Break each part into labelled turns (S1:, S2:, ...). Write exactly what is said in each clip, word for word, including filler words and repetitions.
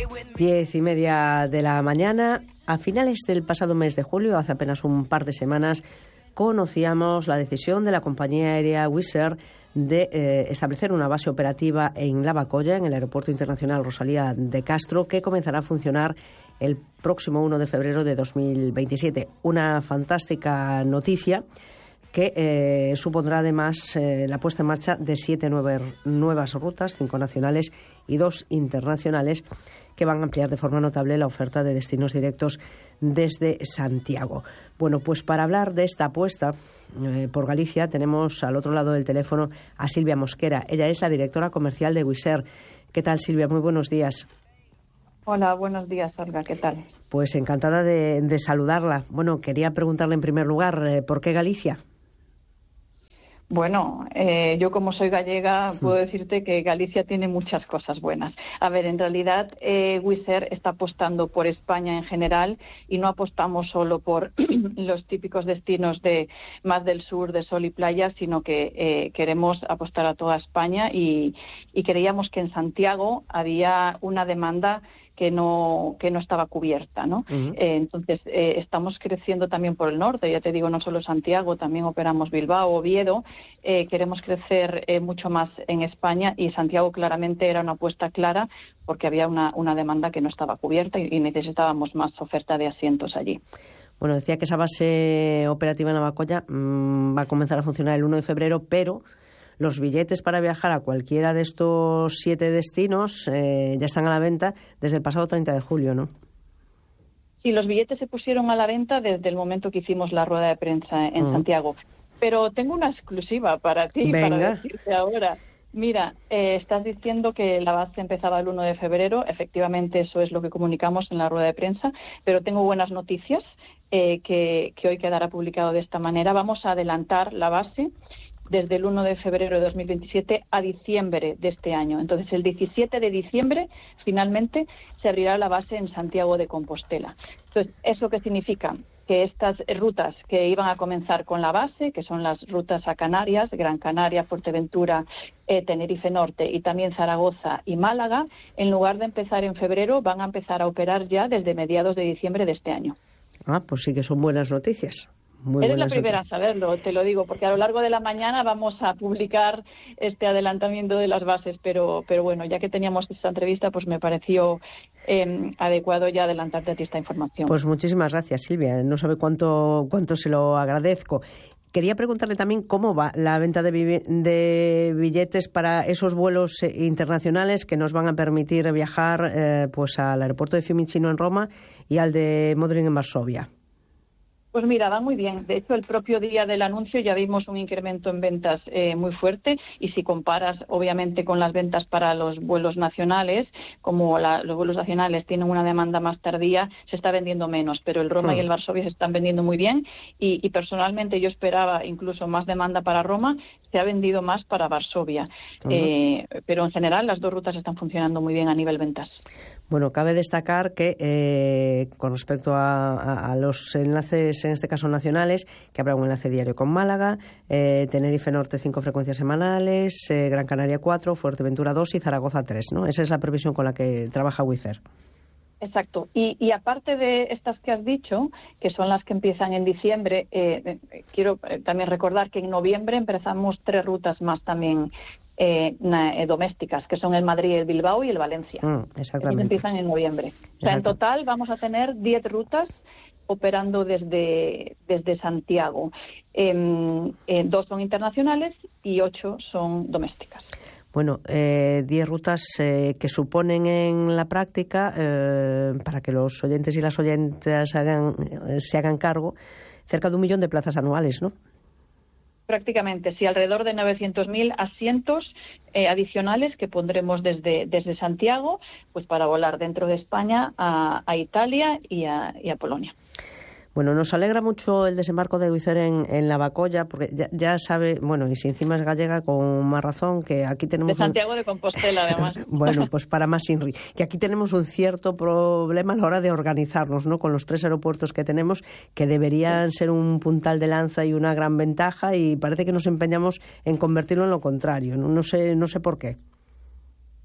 S1: Diez y media de la mañana. A finales del pasado mes de julio, hace apenas un par de semanas, conocíamos la decisión de la compañía aérea Wizz Air de eh, establecer una base operativa en Lavacolla, en el Aeropuerto Internacional Rosalía de Castro, que comenzará a funcionar el próximo uno de febrero de dos mil veintisiete. Una fantástica noticia que eh, supondrá además eh, la puesta en marcha de siete nueve, nuevas rutas, cinco nacionales y dos internacionales, que van a ampliar de forma notable la oferta de destinos directos desde Santiago. Bueno, pues para hablar de esta apuesta eh, por Galicia tenemos al otro lado del teléfono a Silvia Mosquera. Ella es la directora comercial de Wizz Air. ¿Qué tal, Silvia? Muy buenos días.
S2: Hola, buenos días, Olga. ¿Qué tal?
S1: Pues encantada de, de saludarla. Bueno, quería preguntarle en primer lugar, eh, ¿por qué Galicia?
S2: Bueno, eh, yo como soy gallega puedo decirte que Galicia tiene muchas cosas buenas. A ver, en realidad eh, Wizz Air está apostando por España en general y no apostamos solo por los típicos destinos de más del sur, de sol y playa, sino que eh, queremos apostar a toda España y, y creíamos que en Santiago había una demanda que no que no estaba cubierta, ¿no? Uh-huh. Eh, entonces, eh, estamos creciendo también por el norte, ya te digo, no solo Santiago, también operamos Bilbao, Oviedo, eh, queremos crecer eh, mucho más en España y Santiago claramente era una apuesta clara porque había una, una demanda que no estaba cubierta y, y necesitábamos más oferta de asientos allí.
S1: Bueno, decía que esa base operativa en Lavacolla mmm, va a comenzar a funcionar el uno de febrero, pero los billetes para viajar a cualquiera de estos siete destinos eh, ya están a la venta desde el pasado treinta de julio, ¿no?
S2: Sí, los billetes se pusieron a la venta desde el momento que hicimos la rueda de prensa en uh-huh. Santiago. Pero tengo una exclusiva para ti,
S1: Venga.
S2: Para decirte ahora. Mira, eh, estás diciendo que la base empezaba el uno de febrero. Efectivamente, eso es lo que comunicamos en la rueda de prensa. Pero tengo buenas noticias eh, que, que hoy quedará publicado de esta manera. Vamos a adelantar la base desde el uno de febrero de dos mil veintisiete a diciembre de este año. Entonces, el diecisiete de diciembre, finalmente, se abrirá la base en Santiago de Compostela. Entonces, ¿eso qué significa? Que estas rutas que iban a comenzar con la base, que son las rutas a Canarias, Gran Canaria, Fuerteventura, eh, Tenerife Norte y también Zaragoza y Málaga, en lugar de empezar en febrero, van a empezar a operar ya desde mediados de diciembre de este año.
S1: Ah, pues sí que son buenas noticias. Muy
S2: Eres la primera a saberlo, te lo digo, porque a lo largo de la mañana vamos a publicar este adelantamiento de las bases, pero pero bueno, ya que teníamos esta entrevista, pues me pareció eh, adecuado ya adelantarte a ti esta información.
S1: Pues muchísimas gracias, Silvia. No sabe cuánto cuánto se lo agradezco. Quería preguntarle también cómo va la venta de, bi- de billetes para esos vuelos internacionales que nos van a permitir viajar eh, pues al aeropuerto de Fiumicino en Roma y al de Modrin en Varsovia.
S2: Pues mira, va muy bien. De hecho, el propio día del anuncio ya vimos un incremento en ventas eh, muy fuerte y si comparas, obviamente, con las ventas para los vuelos nacionales, como la, los vuelos nacionales tienen una demanda más tardía, se está vendiendo menos, pero el Roma mm. y el Varsovia se están vendiendo muy bien y, y personalmente yo esperaba incluso más demanda para Roma, se ha vendido más para Varsovia. Uh-huh. Eh, pero en general las dos rutas están funcionando muy bien a nivel ventas.
S1: Bueno, cabe destacar que eh, con respecto a, a, a los enlaces, en este caso nacionales, que habrá un enlace diario con Málaga, eh, Tenerife Norte cinco frecuencias semanales, eh, Gran Canaria cuatro, Fuerteventura dos y Zaragoza tres, ¿no? Esa es la previsión con la que trabaja Wizz Air.
S2: Exacto. Y, y aparte de estas que has dicho, que son las que empiezan en diciembre, eh, eh, quiero eh, también recordar que en noviembre empezamos tres rutas más también Eh, na, eh, domésticas, que son el Madrid, el Bilbao y el Valencia.
S1: Mm, exactamente.
S2: Ellos empiezan en noviembre. O sea, en total vamos a tener diez rutas operando desde, desde Santiago. Eh, eh, dos son internacionales y ocho son domésticas.
S1: Bueno, eh, diez rutas eh, que suponen en la práctica, eh, para que los oyentes y las oyentes hagan, eh, se hagan cargo, cerca de un millón de plazas anuales, ¿no?
S2: Prácticamente, sí, alrededor de novecientos mil asientos eh, adicionales que pondremos desde, desde Santiago, pues para volar dentro de España a, a Italia y a, y a Polonia.
S1: Bueno, nos alegra mucho el desembarco de Wizz Air en, en Lavacolla, porque ya, ya sabe, bueno, y si encima es gallega, con más razón, que aquí tenemos...
S2: De Santiago un... de Compostela, además.
S1: Bueno, pues para más Inri, que aquí tenemos un cierto problema a la hora de organizarnos, ¿no? Con los tres aeropuertos que tenemos, que deberían ser un puntal de lanza y una gran ventaja, y parece que nos empeñamos en convertirlo en lo contrario, ¿no? No sé, no sé por qué.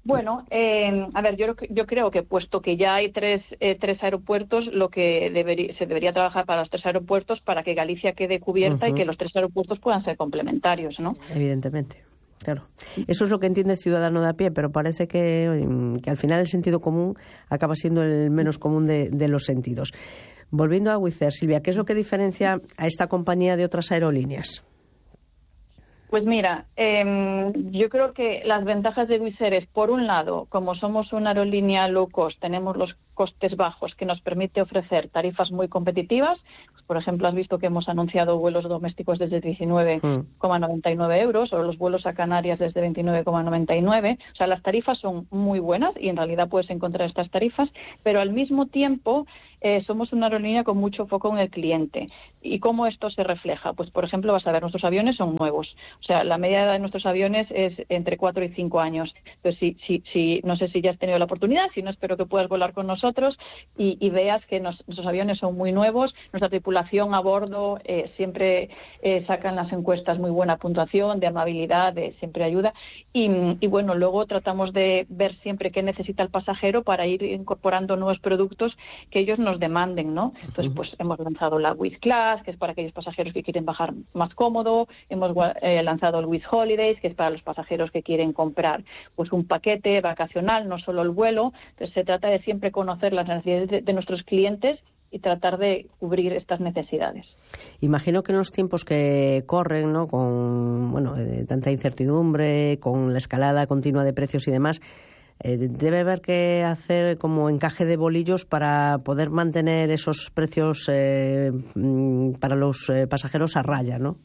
S2: Bueno, eh, a ver, yo, yo creo que puesto que ya hay tres, eh, tres aeropuertos, lo que debería, se debería trabajar para los tres aeropuertos para que Galicia quede cubierta uh-huh. y que los tres aeropuertos puedan ser complementarios, ¿no?
S1: Evidentemente. Claro, eso es lo que entiende el ciudadano de a pie, pero parece que, que al final el sentido común acaba siendo el menos común de, de los sentidos. Volviendo a Wizz Air, Silvia, ¿qué es lo que diferencia a esta compañía de otras aerolíneas?
S2: Pues mira, eh, yo creo que las ventajas de Wizz Air es, por un lado, como somos una aerolínea low cost, tenemos los costes bajos que nos permite ofrecer tarifas muy competitivas. Pues, por ejemplo, has visto que hemos anunciado vuelos domésticos desde diecinueve coma noventa y nueve euros o los vuelos a Canarias desde veintinueve coma noventa y nueve. O sea, las tarifas son muy buenas y en realidad puedes encontrar estas tarifas, pero al mismo tiempo eh, somos una aerolínea con mucho foco en el cliente. ¿Y cómo esto se refleja? Pues, por ejemplo, vas a ver, nuestros aviones son nuevos. O sea, la media edad de nuestros aviones es entre cuatro y cinco años. Entonces, si, si, si, no sé si ya has tenido la oportunidad, si no, espero que puedas volar con nosotros y, y veas que nos, nuestros aviones son muy nuevos. Nuestra tripulación a bordo eh, siempre eh, sacan las encuestas muy buena puntuación, de amabilidad, de siempre ayuda. Y, y bueno, luego tratamos de ver siempre qué necesita el pasajero para ir incorporando nuevos productos que ellos nos demanden, ¿no? Entonces, pues hemos lanzado la Wizz Class, que es para aquellos pasajeros que quieren bajar más cómodo. Hemos eh, lanzado el Wizz Holidays, que es para los pasajeros que quieren comprar pues un paquete vacacional, no solo el vuelo. Entonces, se trata de siempre conocer las necesidades de, de nuestros clientes y tratar de cubrir estas necesidades.
S1: Imagino que en los tiempos que corren, ¿no?, con bueno, eh, tanta incertidumbre, con la escalada continua de precios y demás, eh, debe haber que hacer como encaje de bolillos para poder mantener esos precios eh, para los eh, pasajeros a raya, ¿no?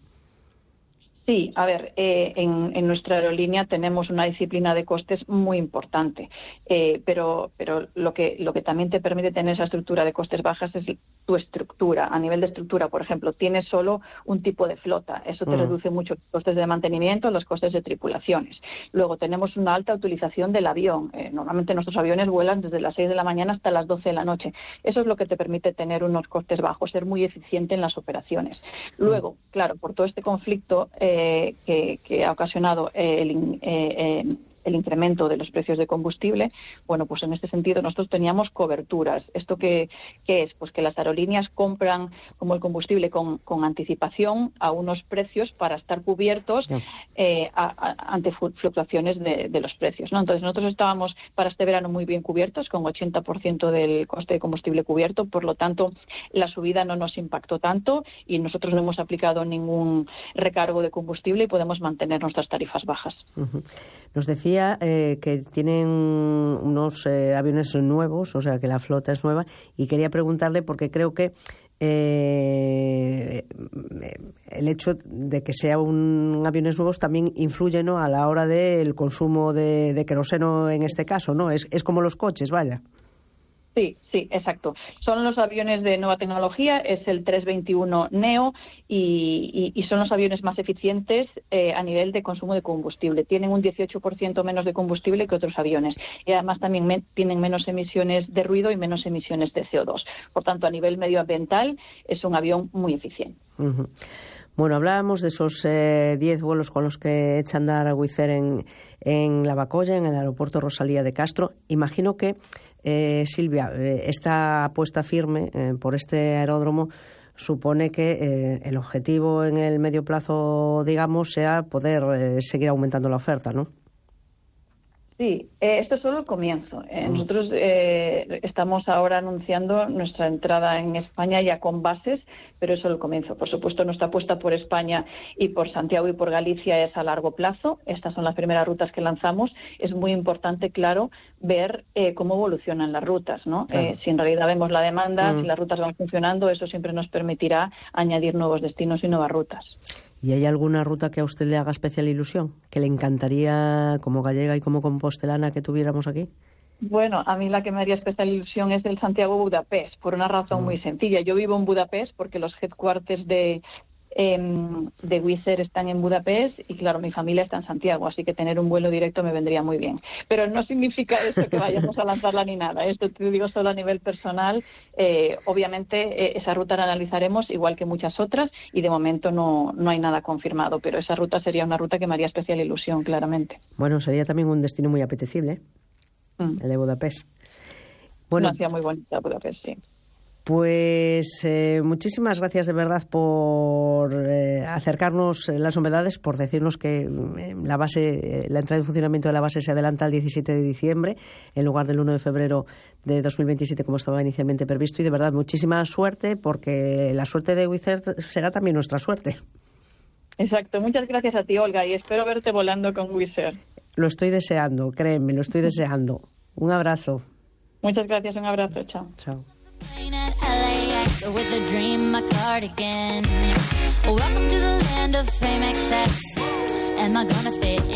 S2: Sí, a ver, eh, en, en nuestra aerolínea tenemos una disciplina de costes muy importante, eh, pero, pero lo que, lo que también te permite tener esa estructura de costes bajas es tu estructura. A nivel de estructura, por ejemplo, tienes solo un tipo de flota. Eso te mm. reduce mucho los costes de mantenimiento, los costes de tripulaciones. Luego tenemos una alta utilización del avión. Eh, normalmente nuestros aviones vuelan desde las seis de la mañana hasta las doce de la noche. Eso es lo que te permite tener unos costes bajos, ser muy eficiente en las operaciones. Luego, mm. claro, por todo este conflicto eh, Que, que ha ocasionado el, eh, eh, el incremento de los precios de combustible, bueno, pues en este sentido nosotros teníamos coberturas. ¿Esto qué, qué es? Pues que las aerolíneas compran como el combustible con, con anticipación a unos precios para estar cubiertos eh, a, a, ante fluctuaciones de, de los precios, ¿no? Entonces nosotros estábamos para este verano muy bien cubiertos, con ochenta por ciento del coste de combustible cubierto, por lo tanto la subida no nos impactó tanto y nosotros no hemos aplicado ningún recargo de combustible y podemos mantener nuestras tarifas bajas.
S1: Uh-huh. Nos decía eh, que tienen unos eh, aviones nuevos, o sea que la flota es nueva, y quería preguntarle porque creo que eh, el hecho de que sea un aviones nuevos también influye, ¿no?, a la hora del consumo de, de queroseno en este caso, ¿no? Es, es como los coches, vaya.
S2: Sí, sí, exacto. Son los aviones de nueva tecnología, es el trescientos veintiuno neo y, y, y son los aviones más eficientes eh, a nivel de consumo de combustible. Tienen un dieciocho por ciento menos de combustible que otros aviones y además también me, tienen menos emisiones de ruido y menos emisiones de C O dos. Por tanto, a nivel medioambiental es un avión muy eficiente.
S1: Uh-huh. Bueno, hablábamos de esos eh, diez vuelos con los que echa a andar a Wizz Air en, en Lavacolla, en el aeropuerto Rosalía de Castro. Imagino que, eh, Silvia, eh, esta apuesta firme eh, por este aeródromo supone que eh, el objetivo en el medio plazo, digamos, sea poder eh, seguir aumentando la oferta, ¿no?
S2: Sí, eh, esto es solo el comienzo. Eh, nosotros eh, estamos ahora anunciando nuestra entrada en España ya con bases, pero es solo el comienzo. Por supuesto, nuestra apuesta por España y por Santiago y por Galicia es a largo plazo. Estas son las primeras rutas que lanzamos. Es muy importante, claro, ver eh, cómo evolucionan las rutas, ¿no? Claro. Eh, si en realidad vemos la demanda, mm. si las rutas van funcionando, eso siempre nos permitirá añadir nuevos destinos y nuevas rutas.
S1: ¿Y hay alguna ruta que a usted le haga especial ilusión? ¿Que le encantaría, como gallega y como compostelana, que tuviéramos aquí?
S2: Bueno, a mí la que me haría especial ilusión es el Santiago-Budapest, por una razón mm. muy sencilla. Yo vivo en Budapest porque los headquarters de, eh, de Wizz Air están en Budapest y, claro, mi familia está en Santiago, así que tener un vuelo directo me vendría muy bien. Pero no significa eso que vayamos a lanzarla ni nada. Esto te digo solo a nivel personal. Eh, obviamente, eh, esa ruta la analizaremos igual que muchas otras y de momento no, no hay nada confirmado, pero esa ruta sería una ruta que me haría especial ilusión, claramente.
S1: Bueno, sería también un destino muy apetecible, mm. el de Budapest.
S2: Bueno, una ciudad muy bonita Budapest, sí.
S1: Pues eh, muchísimas gracias de verdad por eh, acercarnos las novedades, por decirnos que eh, la base, eh, la entrada en funcionamiento de la base se adelanta al diecisiete de diciembre en lugar del uno de febrero de dos mil veintisiete como estaba inicialmente previsto, y de verdad muchísima suerte, porque la suerte de Wizz Air será también nuestra suerte.
S2: Exacto, muchas gracias a ti, Olga, y espero verte volando con Wizz Air.
S1: Lo estoy deseando, créeme, lo estoy deseando. Un abrazo.
S2: Muchas gracias, un abrazo, chao.
S1: Chao.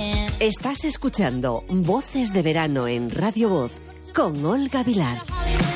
S3: Estás escuchando Voces de Verano en Radio Voz con Olga Vilar.